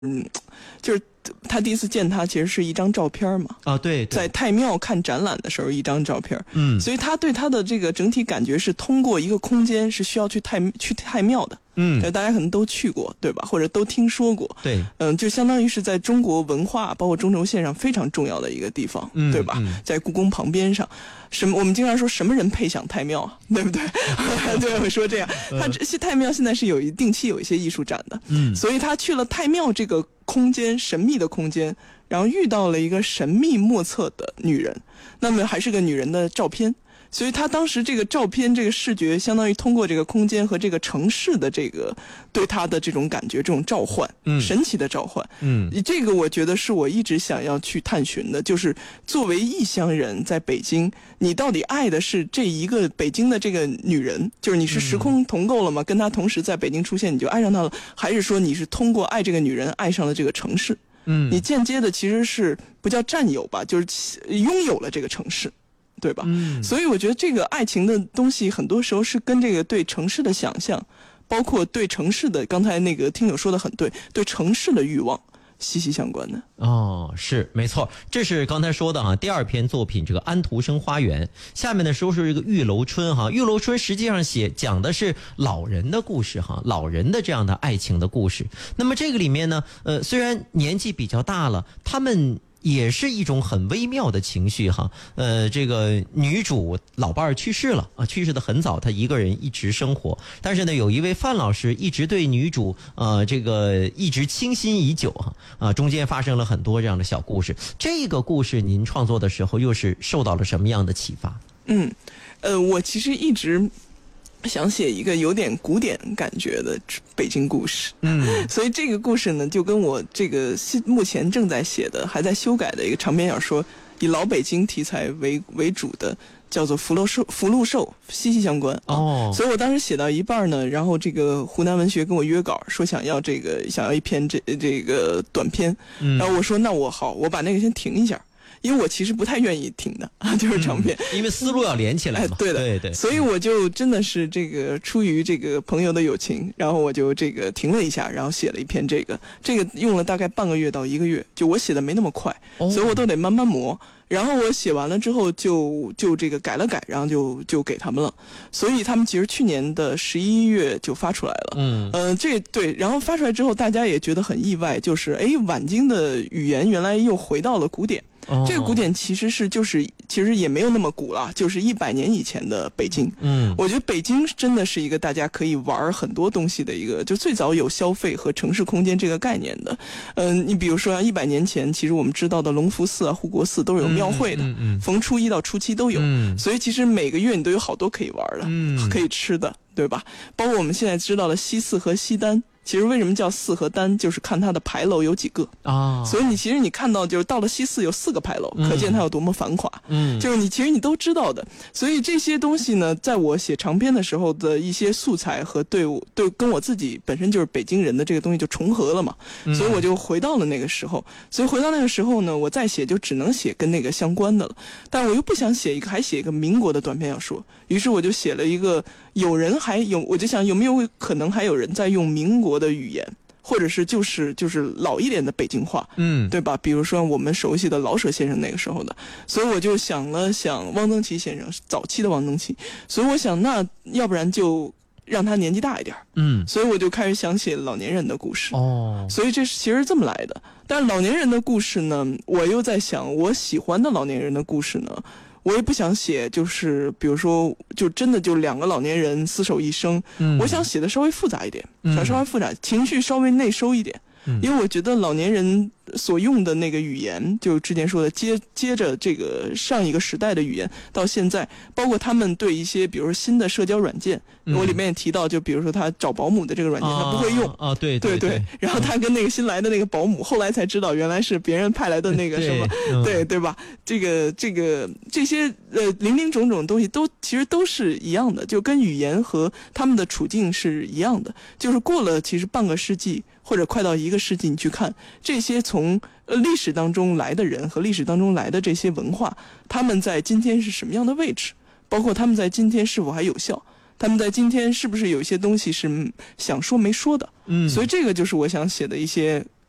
就是他第一次见他其实是一张照片嘛， 对， 在太庙看展览的时候一张照片，所以他对他的这个整体感觉是通过一个空间是需要去太庙的，大家可能都去过，对吧？或者都听说过， 对， 就相当于是在中国文化包括中轴线上非常重要的一个地方，对吧？在故宫旁边上。我们经常说什么人配享太庙啊，对不对？对，会说这样。他这些太庙现在是定期有一些艺术展的，所以他去了太庙这个空间，神秘的空间，然后遇到了一个神秘莫测的女人，那么还是个女人的照片。所以他当时这个照片这个视觉相当于通过这个空间和这个城市的这个对他的这种感觉，这种召唤，神奇的召唤，这个我觉得是我一直想要去探寻的，就是作为异乡人在北京，你到底爱的是这一个北京的这个女人，就是你是时空同构了吗？跟她同时在北京出现你就爱上她了，还是说你是通过爱这个女人爱上了这个城市？你间接的其实是不叫占有吧，就是拥有了这个城市，对吧？所以我觉得这个爱情的东西很多时候是跟这个对城市的想象，包括对城市的，刚才那个听友说的很对，对城市的欲望息息相关的。 是没错，这是刚才说的第二篇作品这个安徒生花园。下面呢说是这个玉楼春玉楼春实际上讲的是老人的故事老人的这样的爱情的故事。那么这个里面呢虽然年纪比较大了，他们也是一种很微妙的情绪这个女主老伴儿去世了去世的很早，她一个人一直生活，但是呢有一位范老师一直对女主这个一直倾心已久中间发生了很多这样的小故事。这个故事您创作的时候又是受到了什么样的启发？ 我其实一直想写一个有点古典感觉的北京故事，所以这个故事呢，就跟我这个目前正在写的、还在修改的一个长篇小说，以老北京题材为主的，叫做《福禄寿》息息相关所以我当时写到一半呢，然后这个湖南文学跟我约稿，说想要一篇这个短篇，然后我说那我把那个先停一下。因为我其实不太愿意停的就是长篇， 因为思路要连起来嘛。 对的，对，所以我就真的是这个出于这个朋友的友情，然后我就这个停了一下，然后写了一篇这个用了大概半个月到1个月，就我写的没那么快，所以我都得慢慢磨。然后我写完了之后就这个改了改，然后就给他们了，所以他们其实去年的11月就发出来了。对，然后发出来之后，大家也觉得很意外，就是晚京的语言原来又回到了古典。这个古典其实也没有那么古了，就是100年以前的北京。我觉得北京真的是一个大家可以玩很多东西的一个，就最早有消费和城市空间这个概念的。你比如说100年前，其实我们知道的隆福寺护国寺都是有庙会的，逢初1到初7都有，所以其实每个月你都有好多可以玩的，可以吃的，对吧？包括我们现在知道的西四和西单。其实为什么叫四和单，就是看它的牌楼有几个所以其实你看到就是到了西四有4个牌楼，可见它有多么繁华。就是其实你都知道的。所以这些东西呢，在我写长篇的时候的一些素材和对跟我自己本身就是北京人的这个东西就重合了嘛，所以我就回到了那个时候。所以回到那个时候呢，我再写就只能写跟那个相关的了，但我又不想还写一个民国的短篇小说，于是我就写了一个我就想有没有可能还有人在用民国的语言，或者是就是老一点的北京话，对吧？比如说我们熟悉的老舍先生那个时候的，所以我就想了想汪曾祺先生，早期的汪曾祺，所以我想那要不然就让他年纪大一点，所以我就开始想写老年人的故事所以这是其实这么来的。但是老年人的故事呢，我又在想我喜欢的老年人的故事呢，我也不想写就是比如说就真的就2个老年人厮守一生，我想写的稍微复杂一点，情绪稍微内收一点，因为我觉得老年人所用的那个语言，就之前说的接着这个上一个时代的语言到现在，包括他们对一些比如说新的社交软件，我里面也提到，就比如说他找保姆的这个软件他不会用对，然后他跟那个新来的那个保姆后来才知道原来是别人派来的那个什么对吧？这些零零种种东西其实都是一样的，就跟语言和他们的处境是一样的，就是过了其实半个世纪或者快到1个世纪，你去看这些从历史当中来的人和历史当中来的这些文化，他们在今天是什么样的位置，包括他们在今天是否还有效，他们在今天是不是有一些东西是想说没说的所以这个就是我想写的一些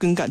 跟感